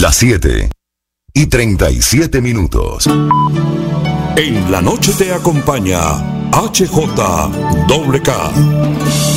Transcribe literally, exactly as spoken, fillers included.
Las siete y treinta y siete minutos. En la noche te acompaña H J K.